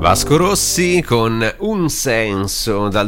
Vasco Rossi con Un senso dal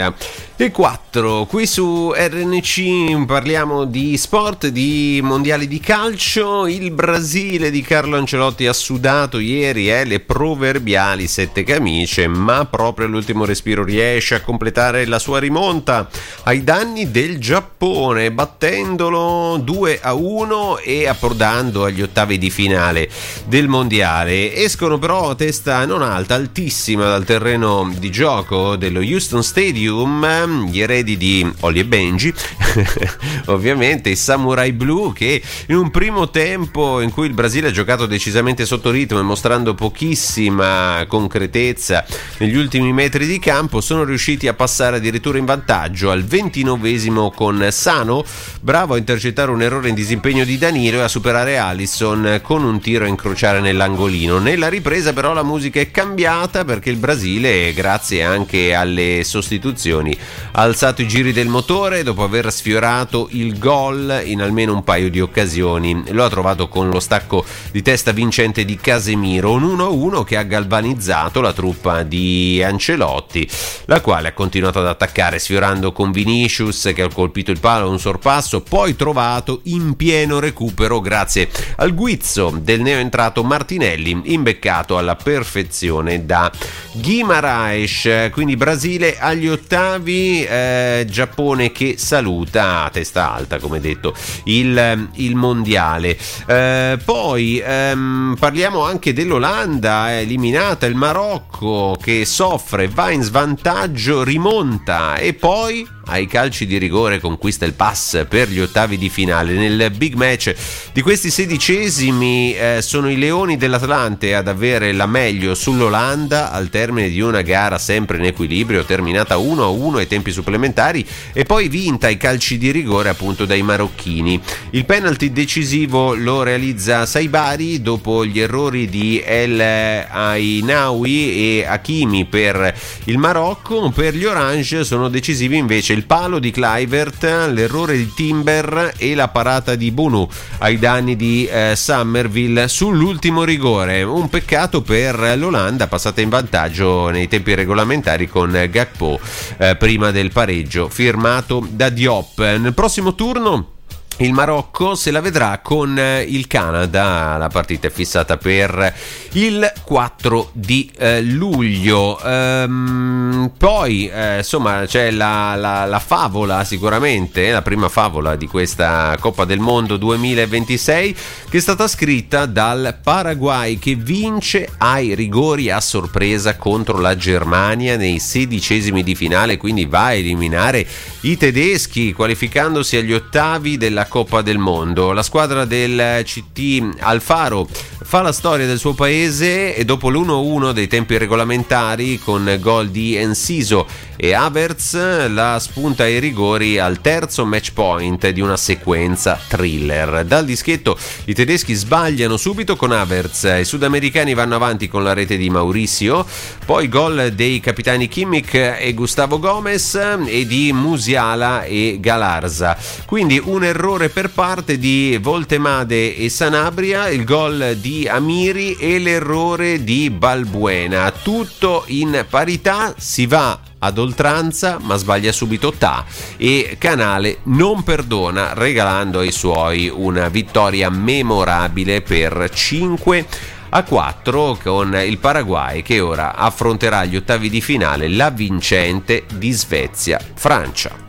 2004. Qui su RNC parliamo di sport, di mondiali di calcio. Il Brasile di Carlo Ancelotti ha sudato ieri le proverbiali 7 camicie, ma proprio all'ultimo respiro riesce a completare la sua rimonta ai danni del Giappone, battendolo 2-1 e approdando agli ottavi di finale del mondiale. Escono però a testa non alta, altissima dal terreno di gioco dello Houston Stadium gli eredi di Holly e Benji ovviamente i Samurai Blu, che in un primo tempo in cui il Brasile ha giocato decisamente sotto ritmo e mostrando pochissima concretezza negli ultimi metri di campo, sono riusciti a passare addirittura in vantaggio al 29esimo con Sano, bravo a intercettare un errore in disimpegno di Danilo e a superare Alisson con un tiro a incrociare nell'angolino. Nella ripresa però la musica è cambiata, perché il Brasile, grazie anche alle sostituzioni, ha alzato i giri del motore dopo aver sfiorato il gol in almeno un paio di occasioni. Lo ha trovato con lo stacco di testa vincente di Casemiro, un 1-1 che ha galvanizzato la truppa di Ancelotti, la quale ha continuato ad attaccare sfiorando con Vinicius, che ha colpito il palo a un sorpasso, poi trovato in pieno recupero grazie al guizzo del neoentrato Martinelli, imbeccato alla perfezione da Guimaraes. Quindi Brasile agli ottavi, Giappone che saluta a testa alta, come detto, il mondiale. Poi parliamo anche dell'Olanda, eliminata, il Marocco che soffre, va in svantaggio, rimonta e poi ai calci di rigore conquista il pass per gli ottavi di finale. Nel big match di questi 16esimi sono i Leoni dell'Atlante ad avere la meglio sull'Olanda al termine di una gara sempre in equilibrio, terminata 1-1 ai tempi supplementari e poi vinta ai calci di rigore appunto dai marocchini. Il penalty decisivo lo realizza Saibari dopo gli errori di El Ainaoui e Hakimi per il Marocco. Per gli Orange sono decisivi invece il palo di Kluivert, l'errore di Timber e la parata di Bonu ai danni di Summerville sull'ultimo rigore. Un peccato per l'Olanda, passata in vantaggio nei tempi regolamentari con Gakpo prima del pareggio firmato da Diop. Nel prossimo turno il Marocco se la vedrà con il Canada, la partita è fissata per il 4 di luglio. Poi insomma c'è la favola, sicuramente la prima favola di questa Coppa del Mondo 2026, che è stata scritta dal Paraguay, che vince ai rigori a sorpresa contro la Germania nei 16esimi di finale, quindi va a eliminare i tedeschi qualificandosi agli ottavi della Coppa del Mondo. La squadra del CT Alfaro fa la storia del suo paese e dopo l'1-1 dei tempi regolamentari con gol di Enciso e Havertz la spunta ai rigori al terzo match point di una sequenza thriller. Dal dischetto i tedeschi sbagliano subito con Havertz, i sudamericani vanno avanti con la rete di Mauricio, poi gol dei capitani Kimmich e Gustavo Gomez e di Musiala e Galarza. Quindi un errore per parte di Voltemade e Sanabria, il gol di Amiri e l'errore di Balbuena. Tutto in parità, si va ad oltranza ma sbaglia subito Ta e Canale non perdona, regalando ai suoi una vittoria memorabile per 5-4 con il Paraguay, che ora affronterà gli ottavi di finale la vincente di Svezia-Francia.